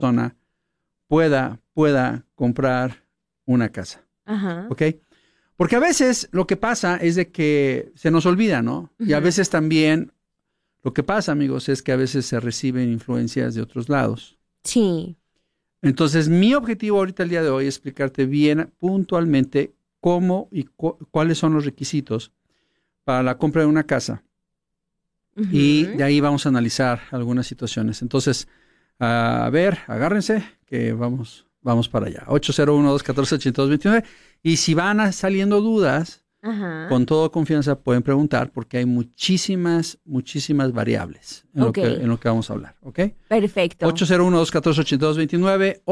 persona pueda comprar una casa. Ajá. ¿Ok? Porque a veces lo que pasa es de que se nos olvida, ¿no? Y a veces también lo que pasa, amigos, es que a veces se reciben influencias de otros lados. Sí. Entonces, mi objetivo ahorita el día de hoy es explicarte bien puntualmente cómo y cuáles son los requisitos para la compra de una casa. Y de ahí vamos a analizar algunas situaciones. Entonces, a ver, agárrense que vamos para allá. 801-214-8229. Y si van saliendo dudas, con toda confianza pueden preguntar porque hay muchísimas variables en lo que vamos a hablar. ¿Ok? Perfecto. 801-214-8229.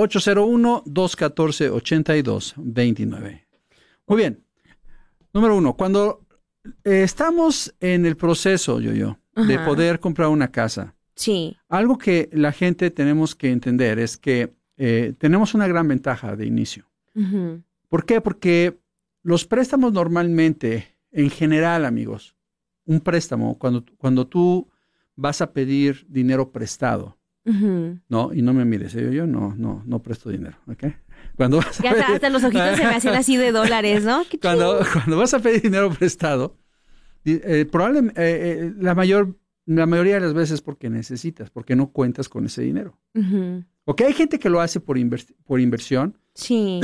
801-214-8229. Muy bien. Número 1. Cuando estamos en el proceso, de poder comprar una casa, sí, algo que la gente tenemos que entender es que tenemos una gran ventaja de inicio. ¿Por qué? Porque los préstamos normalmente, en general, amigos, un préstamo, cuando tú vas a pedir dinero prestado, no, y no me mires, yo no presto dinero, ¿ok? Cuando vas a pedir, hasta los ojitos se me hacen así de dólares, ¿no? Cuando vas a pedir dinero prestado, probablemente la mayoría de las veces porque necesitas, porque no cuentas con ese dinero. Ok, hay gente que lo hace por inversión. Sí.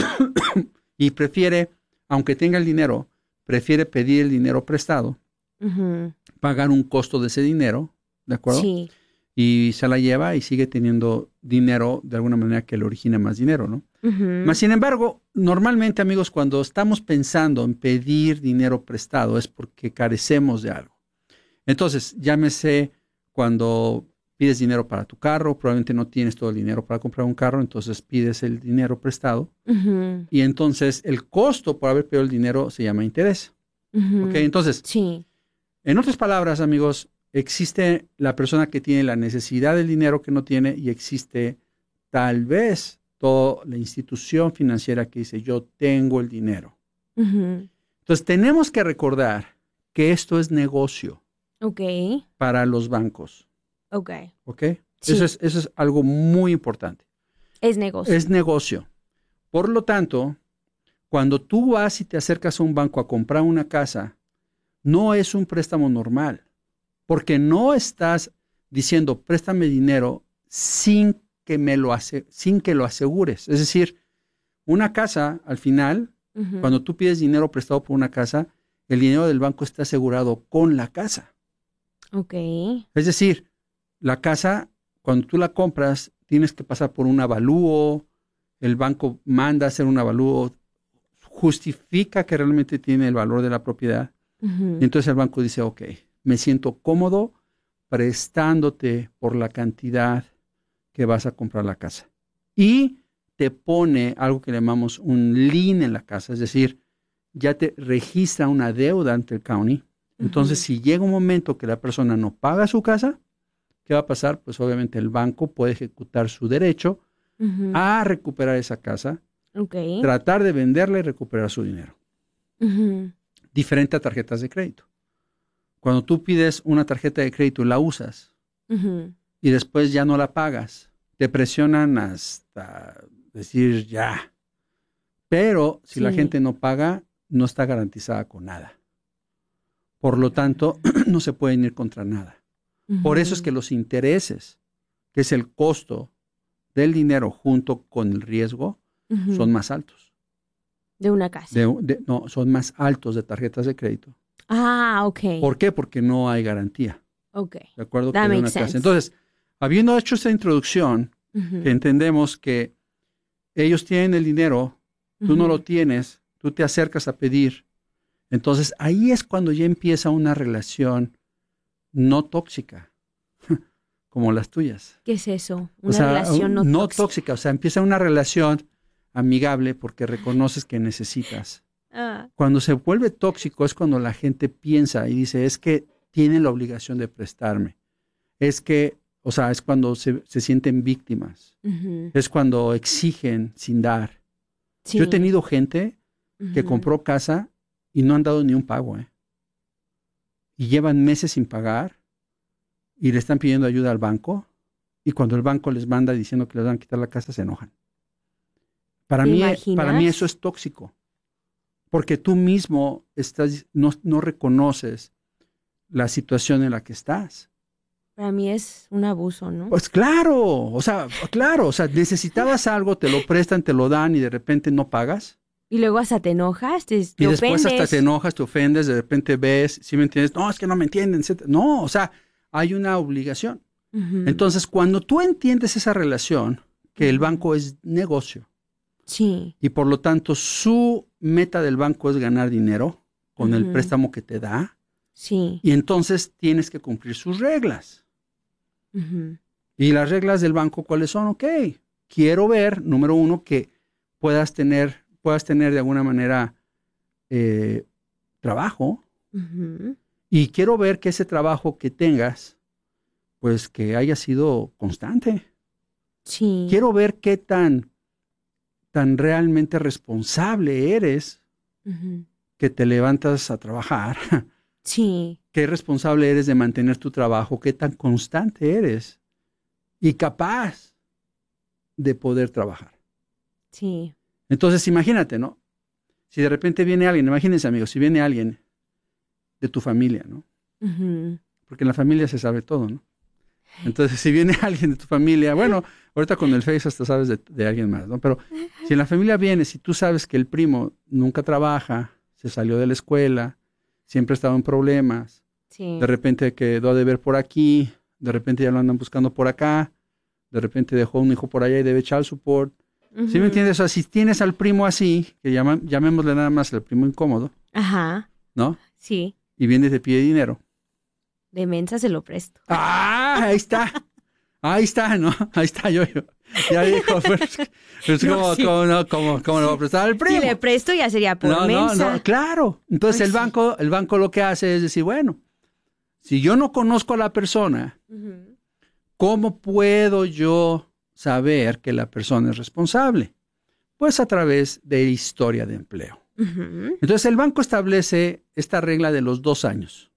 Y prefiere, aunque tenga el dinero, prefiere pedir el dinero prestado, pagar un costo de ese dinero, ¿de acuerdo? Sí. Y se la lleva y sigue teniendo dinero de alguna manera que le origine más dinero, ¿no? Mas, sin embargo, normalmente, amigos, cuando estamos pensando en pedir dinero prestado es porque carecemos de algo. Entonces, llámese cuando pides dinero para tu carro, probablemente no tienes todo el dinero para comprar un carro, entonces pides el dinero prestado y entonces el costo por haber pedido el dinero se llama interés. ¿Ok? Entonces, sí. En otras palabras, amigos, existe la persona que tiene la necesidad del dinero que no tiene y existe tal vez toda la institución financiera que dice yo tengo el dinero. Entonces, tenemos que recordar que esto es negocio para los bancos. ¿Ok? Sí. Eso es algo muy importante. Es negocio. Es negocio. Por lo tanto, cuando tú vas y te acercas a un banco a comprar una casa, no es un préstamo normal, porque no estás diciendo préstame dinero sin que lo asegures. Es decir, una casa, al final, cuando tú pides dinero prestado por una casa, el dinero del banco está asegurado con la casa. Es decir, la casa, cuando tú la compras, tienes que pasar por un avalúo, el banco manda a hacer un avalúo, justifica que realmente tiene el valor de la propiedad, y entonces el banco dice, ok, me siento cómodo prestándote por la cantidad que vas a comprar la casa. Y te pone algo que le llamamos un lien en la casa, es decir, ya te registra una deuda ante el county. Entonces, si llega un momento que la persona no paga su casa, ¿qué va a pasar? Pues obviamente el banco puede ejecutar su derecho a recuperar esa casa, tratar de venderla y recuperar su dinero. Diferente a tarjetas de crédito. Cuando tú pides una tarjeta de crédito y la usas y después ya no la pagas, te presionan hasta decir ya. Pero si la gente no paga, no está garantizada con nada. Por lo tanto, no se pueden ir contra nada. Por eso es que los intereses, que es el costo del dinero junto con el riesgo, son más altos. De una casa. No, son más altos de tarjetas de crédito. Ah, ok. ¿Por qué? Porque no hay garantía. Ok. ¿De acuerdo? That que de makes una casa. sense. Entonces, habiendo hecho esta introducción, que entendemos que ellos tienen el dinero, tú no lo tienes, tú te acercas a pedir. Entonces, ahí es cuando ya empieza una relación no tóxica, como las tuyas. ¿Qué es eso? Una relación no tóxica. O sea, empieza una relación amigable porque reconoces que necesitas. Cuando se vuelve tóxico es cuando la gente piensa y dice, es que tienen la obligación de prestarme. Es que, o sea, es cuando se sienten víctimas. Es cuando exigen sin dar. Sí. Yo he tenido gente que compró casa y no han dado ni un pago, y llevan meses sin pagar y le están pidiendo ayuda al banco y cuando el banco les manda diciendo que les van a quitar la casa, se enojan. Para ¿Te mí imaginas? eso es tóxico, porque tú mismo no reconoces la situación en la que estás. Para mí es un abuso, ¿no? Pues claro, o sea, necesitabas algo, te lo prestan, te lo dan y de repente no pagas. Y luego hasta te enojas, te Y después ofendes. hasta te enojas, te ofendes, de repente ves, ¿sí me entiendes? No, es que no me entienden, etc. No, o sea, hay una obligación. Ujú. Entonces, cuando tú entiendes esa relación, que el banco es negocio, Sí. y por lo tanto su meta del banco es ganar dinero con el Ujú. préstamo que te da, Sí. y entonces tienes que cumplir sus reglas. Ujú. Y las reglas del banco, ¿cuáles son? Ok, quiero ver, número uno, que puedas tener de alguna manera trabajo, Ujú. y quiero ver que ese trabajo que tengas, pues que haya sido constante. Sí. Quiero ver qué tan realmente responsable eres, Ujú. que te levantas a trabajar, Sí. qué responsable eres de mantener tu trabajo, qué tan constante eres y capaz de poder trabajar. Sí. Entonces, imagínate, ¿no? Si de repente viene alguien, imagínense amigos, si viene alguien de tu familia, ¿no? Ujú. Porque en la familia se sabe todo, ¿no? Entonces, si viene alguien de tu familia, bueno, ahorita con el Face hasta sabes de alguien más, ¿no? Pero si en la familia viene, si tú sabes que el primo nunca trabaja, se salió de la escuela, siempre ha estado en problemas, Sí. de repente quedó a deber por aquí, de repente ya lo andan buscando por acá, de repente dejó un hijo por allá y debe child support. ¿Sí me Ujú. entiendes? O sea, si tienes al primo así, que llamémosle nada más el primo incómodo, Ajá. ¿no? Sí. Y viene y te pide dinero. De mensa se lo presto. ¡Ah! Ahí está. Ahí está, ¿no? Ahí está yo. Ya dijo, pues No, ¿cómo, sí. cómo le va a prestar al primo? Si le presto ya sería por mensa. No, claro. Entonces Ay, el banco lo que hace es decir, bueno, si yo no conozco a la persona, Ujú. ¿cómo puedo yo saber que la persona es responsable? Pues a través de historia de empleo. Ujú. Entonces el banco establece esta regla de los 2 años.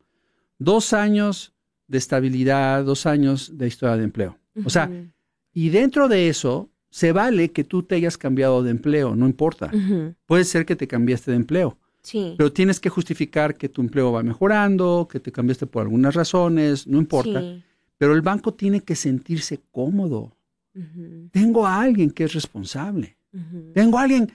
2 años de estabilidad, 2 años de historia de empleo. O sea, Ujú. y dentro de eso, se vale que tú te hayas cambiado de empleo, no importa. Ujú. Puede ser que te cambiaste de empleo, Sí. pero tienes que justificar que tu empleo va mejorando, que te cambiaste por algunas razones, no importa. Sí. Pero el banco tiene que sentirse cómodo. Ujú. Tengo a alguien que es responsable. Ujú. Tengo a alguien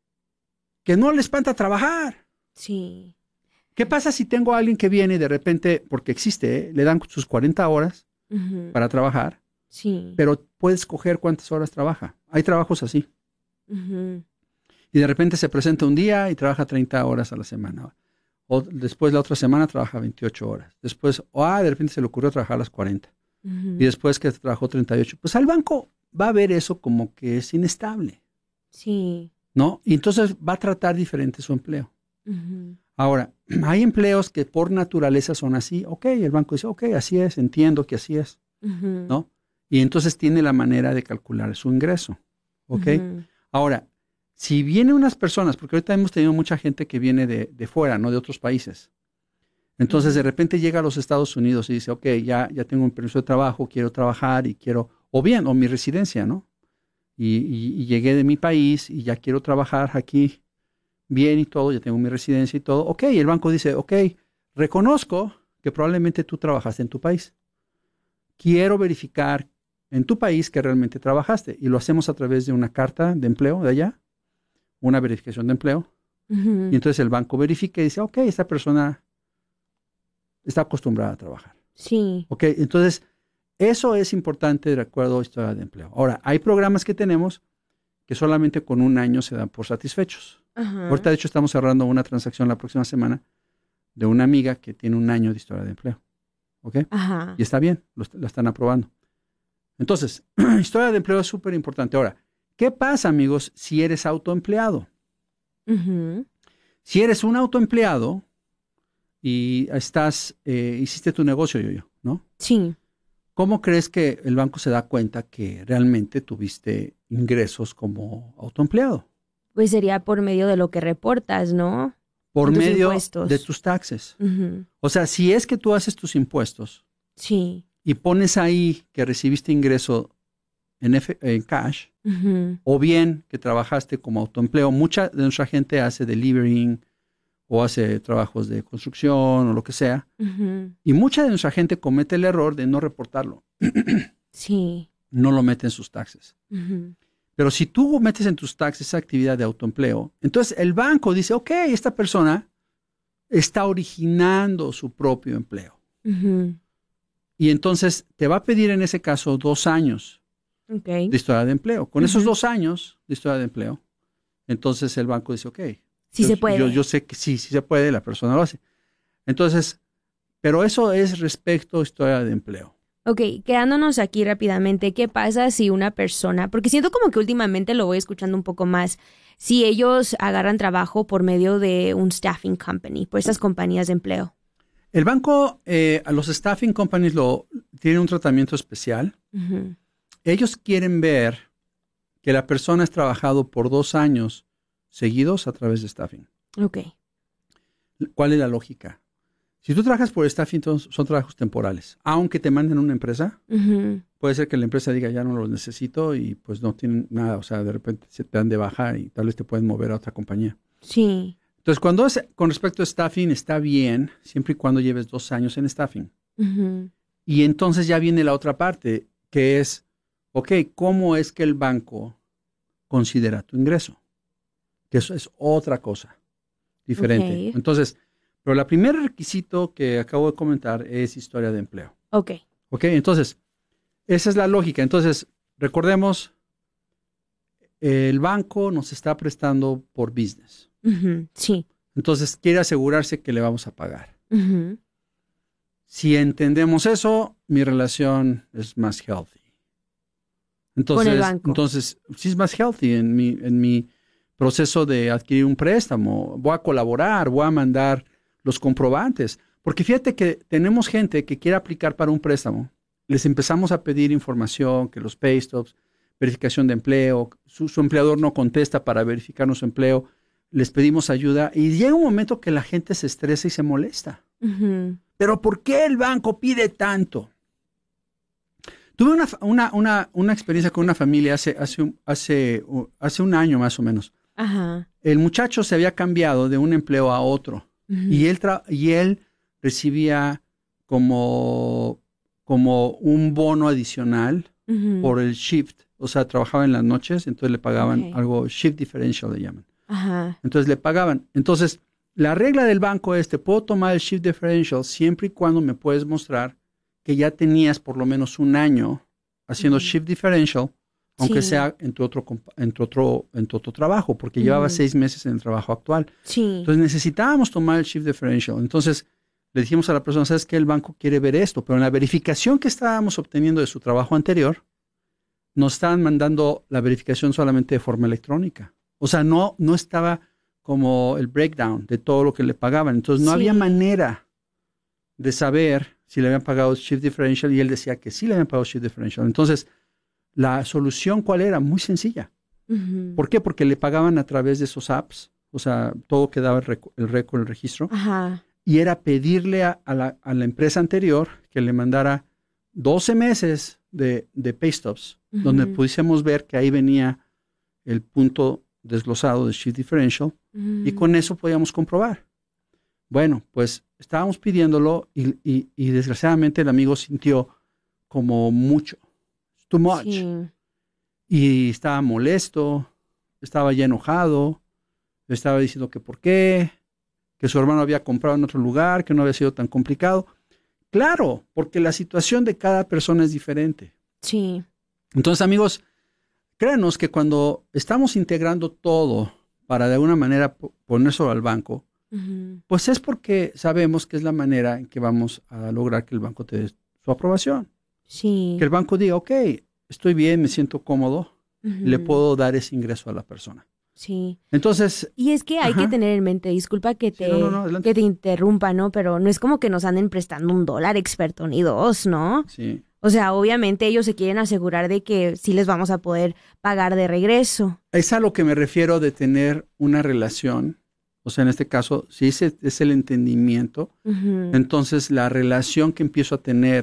que no le espanta trabajar. Sí. ¿Qué pasa si tengo a alguien que viene y de repente, porque existe, le dan sus 40 horas Ujú. para trabajar, Sí. pero puedes escoger cuántas horas trabaja? Hay trabajos así. Ujú. Y de repente se presenta un día y trabaja 30 horas a la semana. O después la otra semana trabaja 28 horas. Después, de repente se le ocurrió trabajar las 40. Y Ujú. después que trabajó 38. Pues al banco va a ver eso como que es inestable, Sí. ¿no? Y entonces va a tratar diferente su empleo. Ujú. Ahora, hay empleos que por naturaleza son así. Ok, el banco dice, ok, así es, entiendo que así es, Ujú. ¿no? Y entonces tiene la manera de calcular su ingreso. ¿Ok? Ujú. Ahora, si vienen unas personas, porque ahorita hemos tenido mucha gente que viene de fuera, ¿no? De otros países. Entonces, de Ujú. repente llega a los Estados Unidos y dice, ok, ya tengo un permiso de trabajo, quiero trabajar y quiero, o mi residencia, ¿no? Y llegué de mi país y ya quiero trabajar aquí bien y todo, ya tengo mi residencia y todo. Ok, el banco dice, ok, reconozco que probablemente tú trabajaste en tu país. Quiero verificar en tu país que realmente trabajaste. Y lo hacemos a través de una carta de empleo de allá, una verificación de empleo. Y Ujú. entonces el banco verifica y dice, ok, esta persona está acostumbrada a trabajar. Sí. Ok, entonces eso es importante de acuerdo a historia de empleo. Ahora, hay programas que tenemos que solamente con 1 año se dan por satisfechos. Ajá. Ahorita, de hecho, estamos cerrando una transacción la próxima semana de una amiga que tiene 1 año de historia de empleo. ¿Ok? Ajá. Y está bien, la están aprobando. Entonces, historia de empleo es súper importante. Ahora, ¿qué pasa, amigos, si eres autoempleado? Ujú. Si eres un autoempleado y hiciste tu negocio, ¿no? Sí. ¿Cómo crees que el banco se da cuenta que realmente tuviste ingresos como autoempleado? Pues sería por medio de lo que reportas, ¿no? Por En tus medio de impuestos. tus taxes. Ujú. O sea, si es que tú haces tus impuestos Sí. y pones ahí que recibiste ingreso en cash, o bien que trabajaste como autoempleo. Mucha de nuestra gente hace delivering o hace trabajos de construcción o lo que sea. Y mucha de nuestra gente comete el error de no reportarlo. Sí. No lo mete en sus taxes. Pero si tú metes en tus taxes esa actividad de autoempleo, entonces el banco dice, ok, esta persona está originando su propio empleo. Y entonces te va a pedir en ese caso 2 años de historia de empleo. Con esos 2 años de historia de empleo, entonces el banco dice, ok. Sí se puede. Yo sé que sí se puede, la persona lo hace. Entonces, pero eso es respecto a historia de empleo. Ok, quedándonos aquí rápidamente, ¿qué pasa si una persona, porque siento como que últimamente lo voy escuchando un poco más, si ellos agarran trabajo por medio de un staffing company, por esas compañías de empleo? El banco, a los staffing companies tienen un tratamiento especial. Ellos quieren ver que la persona has trabajado por 2 años seguidos a través de staffing. Ok. ¿Cuál es la lógica? Si tú trabajas por staffing, son trabajos temporales. Aunque te manden a una empresa, puede ser que la empresa diga, ya no los necesito y pues no tienen nada. O sea, de repente se te dan de baja y tal vez te pueden mover a otra compañía. Sí. Entonces, cuando es con respecto a staffing, está bien, siempre y cuando lleves 2 años en staffing. Y entonces ya viene la otra parte, que es, ok, ¿cómo es que el banco considera tu ingreso? Que eso es otra cosa diferente. Okay. Entonces, pero el primer requisito que acabo de comentar es historia de empleo. Ok. Ok, entonces, esa es la lógica. Entonces, recordemos, el banco nos está prestando por business. Sí. Entonces, quiere asegurarse que le vamos a pagar. Si entendemos eso, mi relación es más healthy. Entonces, con el banco. Entonces, sí es más healthy en mi proceso de adquirir un préstamo. Voy a colaborar, voy a mandar los comprobantes. Porque fíjate que tenemos gente que quiere aplicar para un préstamo. Les empezamos a pedir información, que los pay stubs, verificación de empleo, su empleador no contesta para verificarnos su empleo. Les pedimos ayuda y llega un momento que la gente se estresa y se molesta. ¿Pero por qué el banco pide tanto? Tuve una experiencia con una familia hace un año más o menos. Ajá. El muchacho se había cambiado de un empleo a otro y él recibía como un bono adicional por el shift. O sea, trabajaba en las noches, entonces le pagaban algo, shift differential le llaman. Ajá. Entonces le pagaban. Entonces, la regla del banco es, te puedo tomar el shift differential siempre y cuando me puedes mostrar que ya tenías por lo menos 1 año haciendo shift differential, aunque sea en tu otro trabajo, porque llevaba 6 meses en el trabajo actual. Sí. Entonces necesitábamos tomar el shift differential. Entonces le dijimos a la persona, ¿sabes qué? El banco quiere ver esto, pero en la verificación que estábamos obteniendo de su trabajo anterior, nos estaban mandando la verificación solamente de forma electrónica. O sea, no estaba como el breakdown de todo lo que le pagaban. Entonces no había manera de saber si le habían pagado shift differential y él decía que sí le habían pagado shift differential. Entonces, la solución, ¿cuál era? Muy sencilla. ¿Por qué? Porque le pagaban a través de esos apps. O sea, todo quedaba el récord, el registro. Ajá. Y era pedirle a la empresa anterior que le mandara 12 meses de pay stubs, donde pudiésemos ver que ahí venía el punto desglosado de shift differential, y con eso podíamos comprobar. Bueno, pues estábamos pidiéndolo y desgraciadamente el amigo sintió como mucho, too much. Sí. Y estaba molesto, estaba ya enojado, estaba diciendo que por qué, que su hermano había comprado en otro lugar, que no había sido tan complicado. Claro, porque la situación de cada persona es diferente. Sí. Entonces, amigos, créanos que cuando estamos integrando todo para de alguna manera ponérselo al banco, pues es porque sabemos que es la manera en que vamos a lograr que el banco te dé su aprobación. Sí. Que el banco diga, ok, estoy bien, me siento cómodo, le puedo dar ese ingreso a la persona. Sí. Entonces... Y es que hay que tener en mente, disculpa que te, que te interrumpa, ¿no? Pero no es como que nos anden prestando $1, experto, ni 2, ¿no? Sí. O sea, obviamente ellos se quieren asegurar de que sí les vamos a poder pagar de regreso. Es a lo que me refiero de tener una relación. O sea, en este caso, si ese es el entendimiento, entonces la relación que empiezo a tener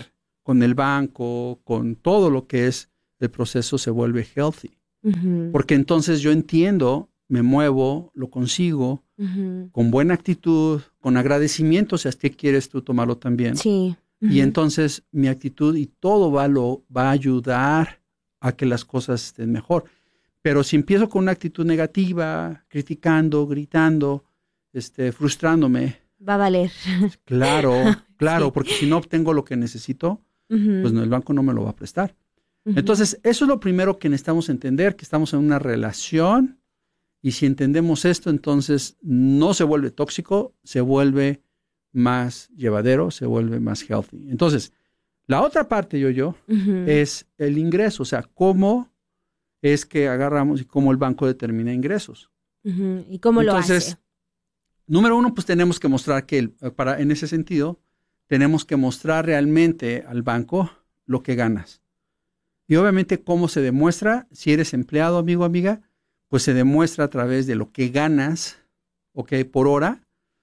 con el banco, con todo lo que es el proceso, se vuelve healthy. Porque entonces yo entiendo, me muevo, lo consigo, con buena actitud, con agradecimiento, si es que quieres tú tomarlo también. Sí. Y entonces mi actitud y todo va a ayudar a que las cosas estén mejor. Pero si empiezo con una actitud negativa, criticando, gritando, frustrándome. Va a valer. Claro, Sí. porque si no obtengo lo que necesito, pues no, el banco no me lo va a prestar. Ujú. Entonces, eso es lo primero que necesitamos entender, que estamos en una relación y si entendemos esto, entonces no se vuelve tóxico, se vuelve más llevadero, se vuelve más healthy. Entonces, la otra parte, Ujú. es el ingreso, o sea, cómo es que agarramos y cómo el banco determina ingresos. Ujú. ¿Y cómo lo Entonces, hace? número uno, pues tenemos que mostrar que, en ese sentido, tenemos que mostrar realmente al banco lo que ganas. Y obviamente, ¿cómo se demuestra? Si eres empleado, amigo, amiga, pues se demuestra a través de lo que ganas, ¿ok? Por hora,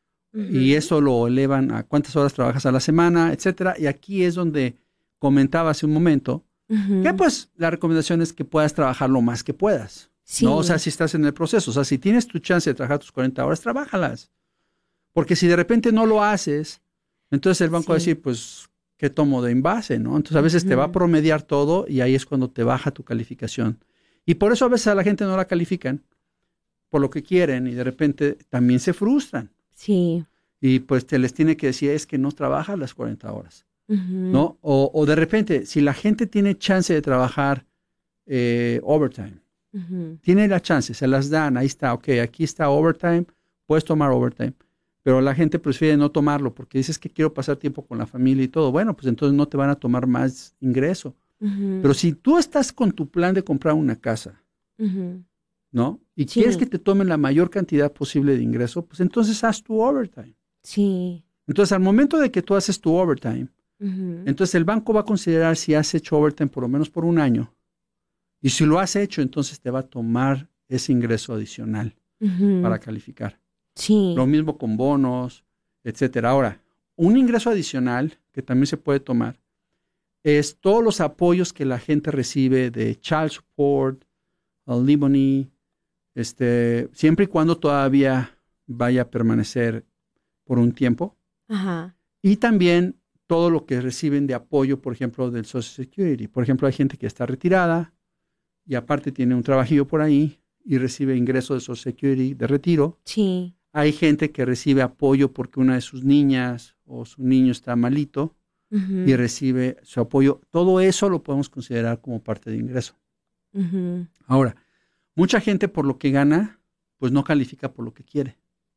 y eso lo elevan a cuántas horas trabajas a la semana, etcétera. Y aquí es donde comentaba hace un momento Ujú. que pues la recomendación es que puedas trabajar lo más que puedas, ¿no? O sea, Sí. si estás en el proceso, o sea, si tienes tu chance de trabajar tus 40 horas, trabájalas. Porque si de repente no lo haces, entonces el banco va a Sí. decir, pues, ¿qué tomo de envase, no? Entonces a veces te va a Ujú. promediar todo y ahí es cuando te baja tu calificación. Y por eso a veces a la gente no la califican por lo que quieren y de repente también se frustran. Sí. Y pues te les tiene que decir, es que no trabajas las 40 horas, Ujú. ¿no? O de repente, si la gente tiene chance de trabajar overtime, Ujú. tiene la chance, se las dan, ahí está, ok, aquí está overtime, puedes tomar overtime, pero la gente prefiere no tomarlo porque dices que quiero pasar tiempo con la familia y todo, bueno, pues entonces no te van a tomar más ingreso. Pero Ujú. si tú estás con tu plan de comprar una casa, Ujú. ¿no? Y quieres que Sí. te tomen la mayor cantidad posible de ingreso, pues entonces haz tu overtime. Sí. Entonces al momento de que tú haces tu overtime, Ujú. entonces el banco va a considerar si has hecho overtime por lo menos por un año. Y si lo has hecho, entonces te va a tomar ese ingreso adicional Ujú. para calificar. Lo Sí. mismo con bonos, etcétera. Ahora, un ingreso adicional que también se puede tomar es todos los apoyos que la gente recibe de child support, alimony, siempre y cuando todavía vaya a permanecer por un tiempo. Ajá. Y también todo lo que reciben de apoyo, por ejemplo, del Social Security. Por ejemplo, hay gente que está retirada y aparte tiene un trabajillo por ahí y recibe ingresos de Social Security de retiro. Sí. Hay gente que recibe apoyo porque una de sus niñas o su niño está malito y Ujú. recibe su apoyo. Todo eso lo podemos considerar como parte de ingreso. Ujú. Ahora, mucha gente por lo que gana, pues no califica por lo que quiere.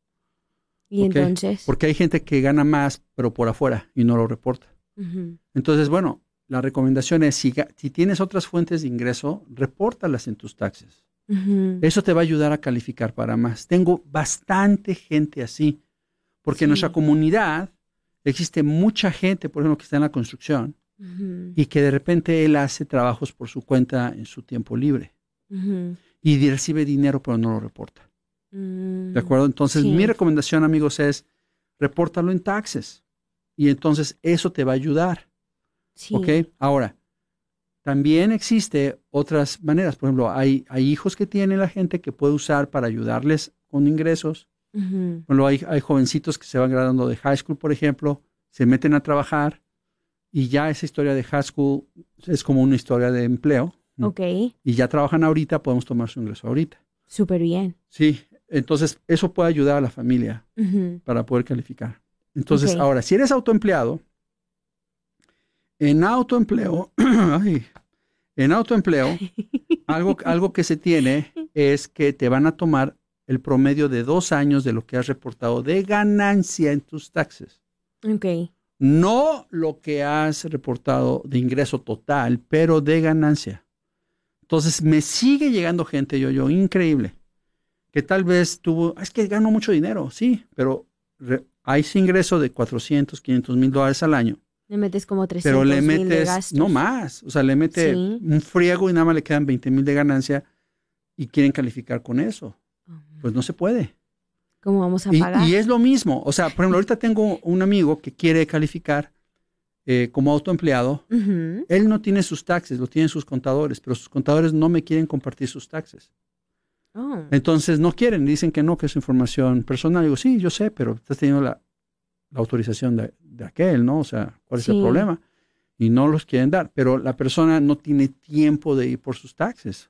Y ¿Ok? entonces. Porque hay gente que gana más, pero por afuera y no lo reporta. Ujú. Entonces, bueno, la recomendación es, si tienes otras fuentes de ingreso, repórtalas en tus taxes. Ujú. Eso te va a ayudar a calificar para más. Tengo bastante gente así, porque en nuestra Sí. comunidad existe mucha gente, por ejemplo, que está en la construcción Ujú. y que de repente él hace trabajos por su cuenta en su tiempo libre Ujú. y recibe dinero, pero no lo reporta. ¿De Mm. acuerdo? Entonces, mi Sí. recomendación, amigos, es repórtalo en taxes y entonces eso te va a ayudar. ¿Ok? Sí. Ahora, también existe otras maneras. Por ejemplo, hay hijos que tiene la gente que puede usar para ayudarles con ingresos. Ujú. Por ejemplo, hay jovencitos que se van graduando de high school, por ejemplo, se meten a trabajar y ya esa historia de high school es como una historia de empleo, ¿no? Ok. Y ya trabajan ahorita, podemos tomar su ingreso ahorita. Súper bien. Sí, entonces eso puede ayudar a la familia Ujú. para poder calificar. Ok. Entonces, ahora, si eres autoempleado, en autoempleo, ay, en autoempleo, algo que se tiene es que te van a tomar el promedio de 2 años de lo que has reportado de ganancia en tus taxes. Ok. No lo que has reportado de ingreso total, pero de ganancia. Entonces me sigue llegando gente, increíble, que tal vez tuvo, es que gano mucho dinero, sí, pero hay ese ingreso de 400, $500,000 al año, Le metes como pero le 300,000 de metes, no gastos. más, o sea, le mete Sí. un friego y nada más le quedan 20,000 de ganancia y quieren calificar con eso. Pues no se puede. ¿Cómo vamos a Y pagar? es lo mismo, o sea, por ejemplo, ahorita tengo un amigo que quiere calificar como autoempleado, él no tiene sus taxes, lo tienen sus contadores, pero sus contadores no me quieren compartir sus taxes. Oh. Entonces no quieren, dicen que no, que es información personal. Digo, sí, yo sé, pero estás teniendo la autorización de aquel, ¿no? O sea, ¿cuál es el problema? Y no los quieren dar, pero la persona no tiene tiempo de ir por sus taxes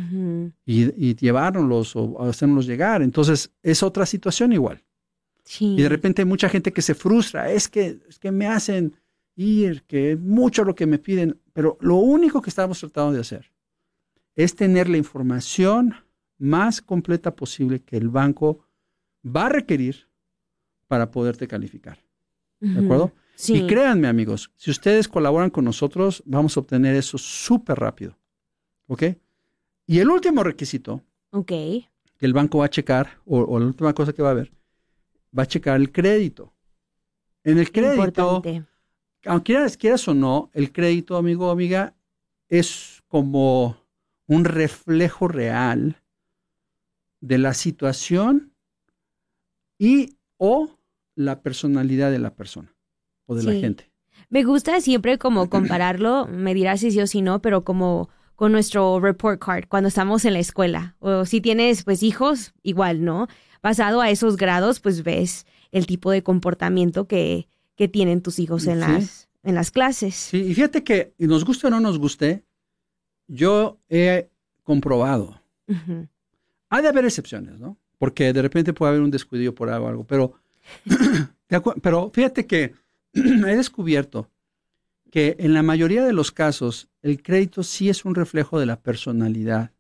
y llevárnoslos o hacernos llegar. Entonces es otra situación igual. Sí. Y de repente hay mucha gente que se frustra, es que me hacen ir, que es mucho lo que me piden, pero lo único que estamos tratando de hacer es tener la información más completa posible que el banco va a requerir para poderte calificar. ¿De acuerdo? Sí. Y créanme, amigos, si ustedes colaboran con nosotros, vamos a obtener eso súper rápido. ¿Ok? Y el último requisito que el banco va a checar, o la última cosa que va a ver, va a checar el crédito. En el crédito, importante. aunque quieras o no, el crédito, amigo o amiga, es como un reflejo real de la situación y o la personalidad de la persona o de la gente. Me gusta siempre como compararlo, me dirás si sí o si no, pero como con nuestro report card cuando estamos en la escuela. O si tienes pues hijos, igual, ¿no? Basado a esos grados, pues ves el tipo de comportamiento que tienen tus hijos en las clases. Sí, y fíjate que, y nos guste o no nos guste, yo he comprobado. Ha de haber excepciones, ¿no? Porque de repente puede haber un descuido por algo, pero fíjate que he descubierto que en la mayoría de los casos el crédito sí es un reflejo de la personalidad.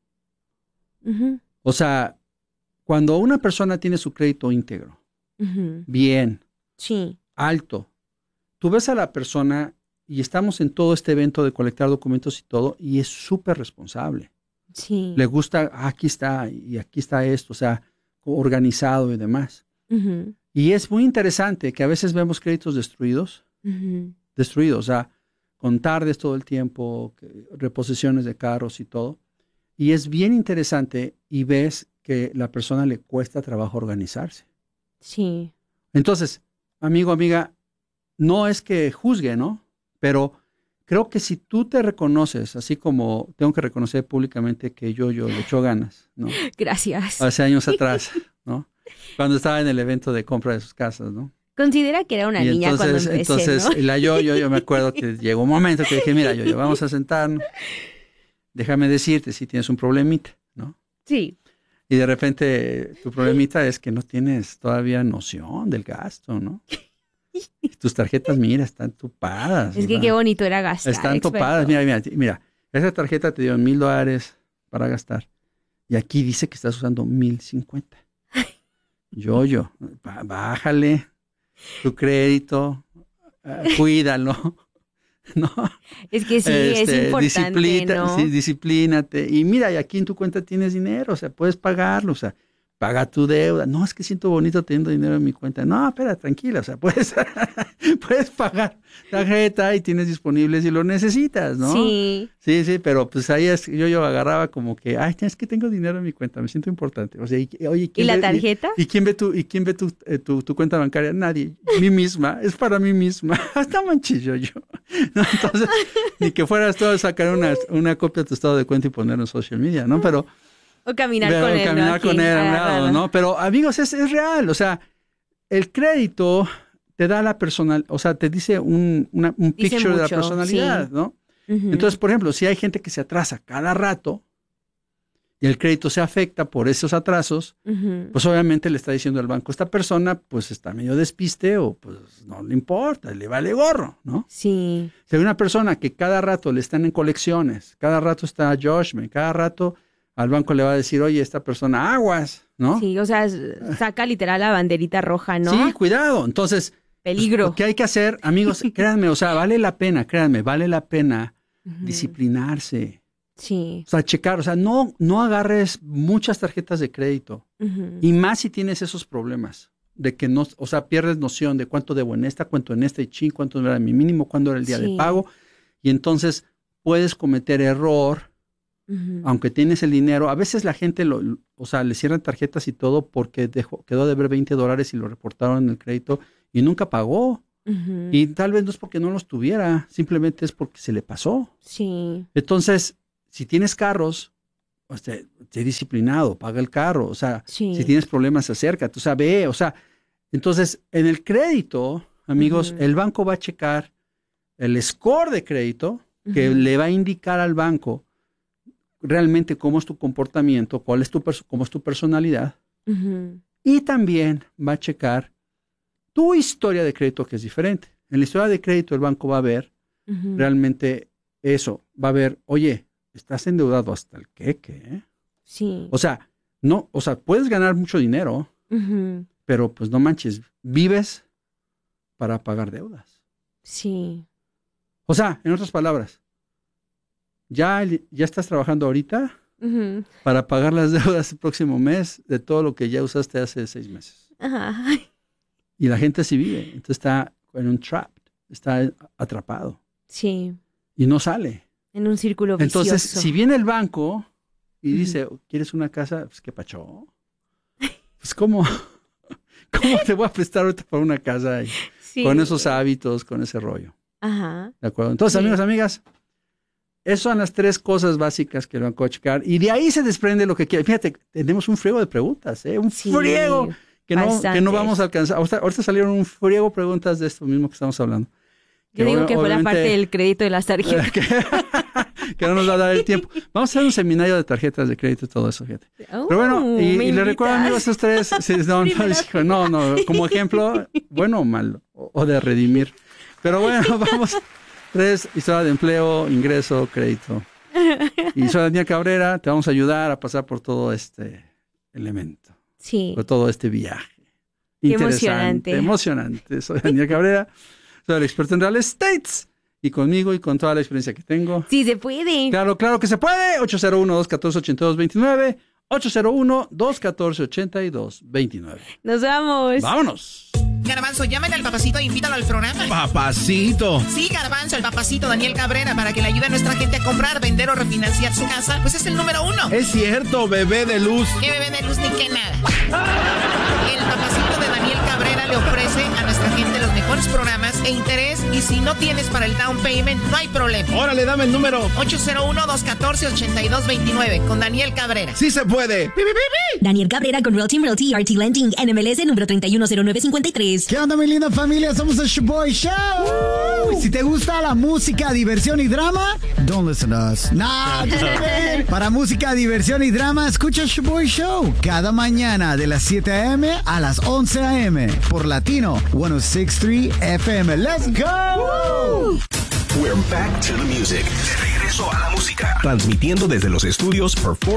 O sea, cuando una persona tiene su crédito íntegro, bien, alto, tú ves a la persona y estamos en todo este evento de colectar documentos y todo, y es súper responsable. Sí. Le gusta, aquí está, y aquí está esto, o sea, organizado y demás. Y es muy interesante que a veces vemos créditos destruidos, o sea, con tardes todo el tiempo, reposiciones de carros y todo. Y es bien interesante y ves que la persona le cuesta trabajo organizarse. Sí. Entonces, amigo, amiga, no es que juzgue, ¿no? Pero creo que si tú te reconoces, así como tengo que reconocer públicamente que yo le echo ganas, ¿no? Gracias. Hace años atrás, ¿no? Cuando estaba en el evento de compra de sus casas, ¿no? Considera que era una niña cuando empecé, entonces, ¿no? y yo me acuerdo que llegó un momento que dije, mira, yo vamos a sentarnos, déjame decirte si tienes un problemita, ¿no? Sí. Y de repente tu problemita es que no tienes todavía noción del gasto, ¿no? Tus tarjetas, mira, están topadas. Es que ¿verdad? Qué bonito era gastar. Están topadas. Mira, esa tarjeta te dio $1,000 para gastar. Y aquí dice que estás usando 1,050. Bájale tu crédito, cuídalo, ¿no? Es que sí, es importante, ¿no? Sí, disciplínate. Y mira, y aquí en tu cuenta tienes dinero, o sea, puedes pagarlo, o sea, paga tu deuda. No, es que siento bonito teniendo dinero en mi cuenta. No, espera, tranquila, o sea, puedes pagar tarjeta y tienes disponible si lo necesitas, ¿no? Sí. Sí, pero pues ahí yo agarraba como que, es que tengo dinero en mi cuenta, me siento importante. O sea, oye, ¿y la tarjeta? ¿Y quién ve tu cuenta bancaria? Nadie, mí misma, es para mí misma. Hasta manchillo yo. ¿No? Entonces, ni que fueras tú a sacar una copia de tu estado de cuenta y ponerlo en social media, ¿no? Pero o caminar con él. Caminar con él a un lado, ¿no? Pero, amigos, es real. O sea, el crédito te da la personal, o sea, te dice un picture de la personalidad, sí. ¿No? Entonces, por ejemplo, si hay gente que se atrasa cada rato y el crédito se afecta por esos atrasos, pues obviamente le está diciendo al banco, esta persona pues está medio despiste o pues no le importa, le vale gorro, ¿no? Sí. Si hay una persona que cada rato le están en colecciones, cada rato está judgment, cada rato al banco le va a decir, oye, esta persona, aguas, ¿no? Sí, o sea, saca literal la banderita roja, ¿no? Sí, cuidado. Entonces, peligro. Pues, ¿qué hay que hacer? Amigos, créanme, o sea, vale la pena disciplinarse. Sí. O sea, checar, o sea, no agarres muchas tarjetas de crédito. Y más si tienes esos problemas de que no, o sea, pierdes noción de cuánto debo en esta, cuánto en este, cuánto era mi mínimo, cuándo era el día de pago. Y entonces puedes cometer error. Aunque tienes el dinero, a veces la gente o sea, le cierran tarjetas y todo porque quedó de ver $20 y lo reportaron en el crédito y nunca pagó. Y tal vez no es porque no los tuviera, simplemente es porque se le pasó. Sí. Entonces, si tienes carros, sé disciplinado, paga el carro. O sea, si tienes problemas, acércate. O sea, ve. O sea, entonces, en el crédito, amigos, el banco va a checar el score de crédito que le va a indicar al banco realmente cómo es tu comportamiento, cómo es tu personalidad. Y también va a checar tu historia de crédito, que es diferente. En la historia de crédito el banco va a ver realmente eso. Va a ver, oye, estás endeudado hasta el queque, ¿eh? Sí. O sea, puedes ganar mucho dinero, pero pues no manches, vives para pagar deudas. Sí. O sea, en otras palabras, ya estás trabajando ahorita para pagar las deudas el próximo mes de todo lo que ya usaste hace 6 meses. Y la gente así vive. Entonces está en un trap, está atrapado. Sí. Y no sale. En un círculo vicioso. Entonces, si viene el banco y dice, ¿quieres una casa? Pues, ¿qué pacho? Pues, ¿cómo te voy a prestar ahorita para una casa con esos hábitos, con ese rollo? ¿De acuerdo? Entonces, amigos, amigas, esas son las 3 cosas básicas que el banco va a checar. Y de ahí se desprende lo que quiere. Fíjate, tenemos un friego de preguntas, un friego que no vamos a alcanzar. Ahorita salieron un friego de preguntas de esto mismo que estamos hablando. Yo digo que fue la parte del crédito de las tarjetas. Que no nos va a dar el tiempo. Vamos a hacer un seminario de tarjetas de crédito y todo eso, fíjate. Pero bueno, y le recuerdo, amigos, estos 3, no, como ejemplo, bueno o malo, o de redimir. Pero bueno, vamos. 3, historia de empleo, ingreso, crédito. Y soy Daniel Cabrera, te vamos a ayudar a pasar por todo este elemento. Sí. Por todo este viaje. Qué Interesante. Emocionante. Soy Daniel Cabrera, soy el experto en real estate. Y conmigo y con toda la experiencia que tengo. Sí, se puede. Claro que se puede. 801-214-8229. 801-214-8229. Nos vamos. Vámonos. Garbanzo, llámale al papacito e invítalo al programa. ¿Papacito? Sí, Garbanzo, el papacito Daniel Cabrera, para que le ayude a nuestra gente a comprar, vender o refinanciar su casa, pues es el número 1. Es cierto, bebé de luz. ¿Qué bebé de luz ni qué nada? El papacito de Daniel Cabrera le ofrece a nuestra gente los mejores programas e interés, y si no tienes para el down payment, no hay problema. Órale, dame el número. 801-214-8229, con Daniel Cabrera. ¡Sí se puede! Daniel Cabrera con Real Team Realty RT Lending, NMLS número 310953. ¿Qué onda, mi linda familia? Somos el Shoboy Show. Si te gusta la música, diversión y drama, don't listen to us. Para música, diversión y drama, escucha el Shoboy Show cada mañana de las 7 a.m. a las 11 a.m. por Latino 106.3 FM. ¡Let's go! We're back to the music. De regreso a la música. Transmitiendo desde los estudios Perform